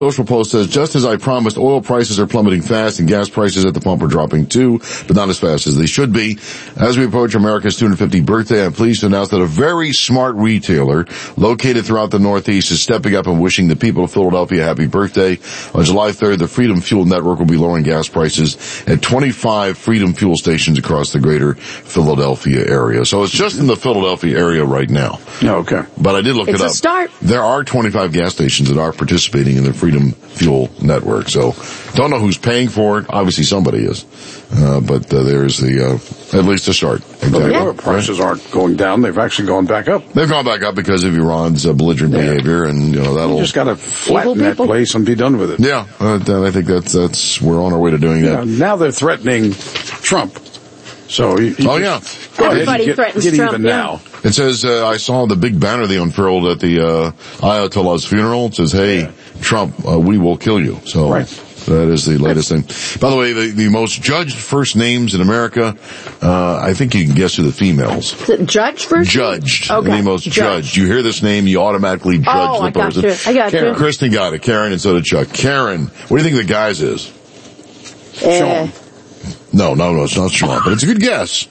Social Post says, just as I promised, oil prices are plummeting fast and gas prices at the pump are dropping too, but not as fast as they should be. As we approach America's 250th birthday, I'm pleased to announce that a very smart retailer located throughout the Northeast is stepping up and wishing the people of Philadelphia a happy birthday. On July 3rd, the Freedom Fuel Network will be lowering gas prices at 25 Freedom Fuel stations across the greater Philadelphia area. So it's just in the Philadelphia area right now. Okay. But I did look it up. It's a start. There are 25 gas stations that are participating in the Freedom Fuel Network. So don't know who's paying for it. Obviously somebody is. But there's the, at least a start. Exactly. Well, the oil prices aren't going down. They've actually gone back up. They've gone back up because of Iran's belligerent behavior, and, that'll... You just gotta flatten that place and be done with it. Yeah, I think that's, we're on our way to doing that. Now they're threatening Trump. So everybody threatens get Trump even now. It says, I saw the big banner they unfurled at the Ayatollah's funeral. It says, hey, Trump, we will kill you. So that is the latest thing. By the way, the most judged first names in America, I think you can guess who the females. Is it judge first? Judged. Okay. The most judged. You hear this name, you automatically judge the person. I got you. Kristen got it. Karen, and so did Chuck. Karen, what do you think the guy's is? Sean. No, it's not Sean, but it's a good guess.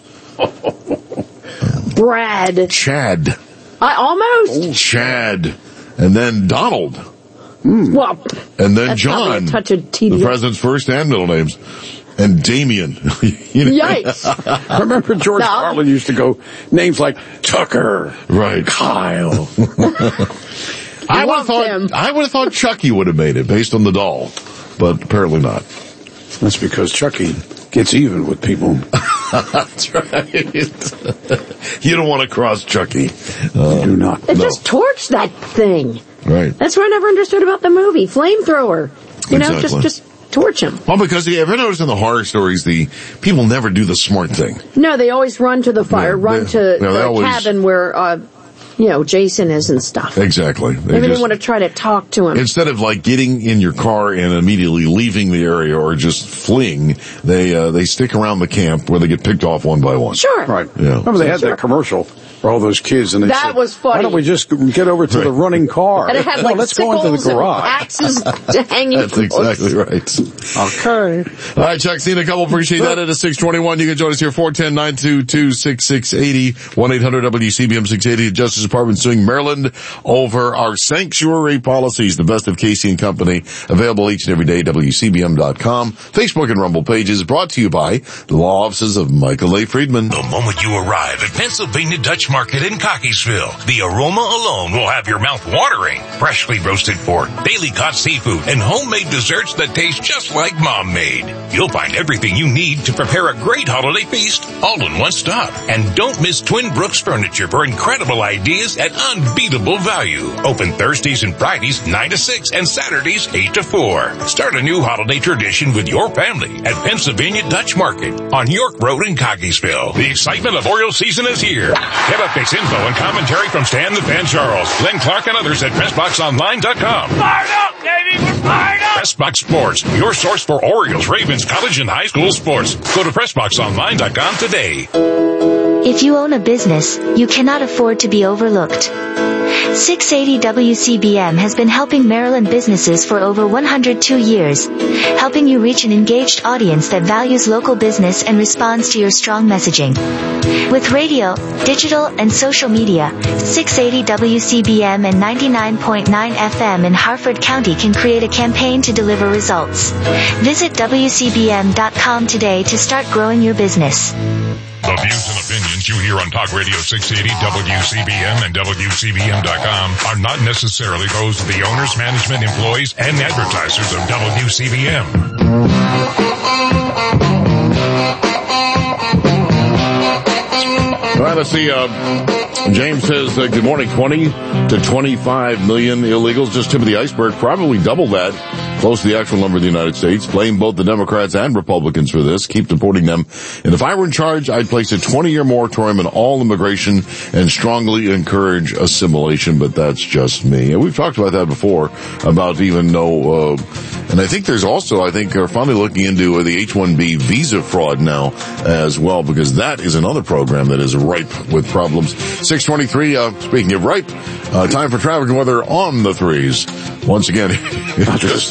Brad. Chad. Almost. Chad. And then Donald. Well, and then that's John. a touch of the president's first and middle names. And Damien. Yikes. Remember George Carlin used to go names like Tucker. Right. Kyle. I would have thought Chucky would have made it based on the doll, but apparently not. That's because Chucky gets even with people. That's right. You don't want to cross Chucky. You do not. They just torched that thing. Right. That's what I never understood about the movie. Flamethrower. Just torch him. Well, because you ever notice in the horror stories, the people never do the smart thing. No, they always run to the fire, run to the cabin where, Jason is and stuff. Exactly. Maybe they want to try to talk to him. Instead of getting in your car and immediately leaving the area or just fleeing, they stick around the camp where they get picked off one by one. Sure. Right. Yeah. Remember they had that commercial for all those kids, and they said, was funny. Why don't we just get over to the running car? And it had let's go into the garage. Axes hanging. That's exactly right. Okay. All right, Chuck, seen a couple. Appreciate that. At 6:21, you can join us here 410-922-6680, 1-800-WCBM-680. Justice Department suing Maryland over our sanctuary policies. The best of Casey and Company, available each and every day. WCBM.com, Facebook and Rumble pages. Brought to you by the law offices of Michael A. Friedman. The moment you arrive at Pennsylvania Dutch Market in Cockeysville, the aroma alone will have your mouth watering. Freshly roasted pork, daily caught seafood, and homemade desserts that taste just like Mom made. You'll find everything you need to prepare a great holiday feast, all in one stop. And don't miss Twin Brooks Furniture for incredible ideas at unbeatable value. Open Thursdays and Fridays 9 to 6 and Saturdays 8 to 4. Start a new holiday tradition with your family at Pennsylvania Dutch Market on York Road in Cockeysville. The excitement of Oriole season is here. Get updates, info, and commentary from Stan the Fan Charles, Glenn Clark, and others at PressBoxOnline.com. Fired up, baby! We're fired up! PressBox Sports, your source for Orioles, Ravens, college, and high school sports. Go to PressBoxOnline.com today. If you own a business, you cannot afford to be overlooked. 680 WCBM has been helping Maryland businesses for over 102 years, helping you reach an engaged audience that values local business and responds to your strong messaging. With radio, digital, and social media, 680 WCBM and 99.9 FM in Harford County can create a campaign to deliver results. Visit WCBM.com today to start growing your business. The views and opinions you hear on Talk Radio 680, WCBM, and WCBM.com are not necessarily those of the owners, management, employees, and advertisers of WCBM. All right, let's see. James says, good morning, 20 to 25 million illegals. Just tip of the iceberg. Probably double that. Close to the actual number of the United States. Blame both the Democrats and Republicans for this. Keep deporting them. And if I were in charge, I'd place a 20-year moratorium on all immigration and strongly encourage assimilation. But that's just me. And we've talked about that before, about even no And I think there's also, they're finally looking into the H-1B visa fraud now as well, because that is another program that is ripe with problems. 6:23, speaking of ripe, time for traffic and weather on the threes. Once again,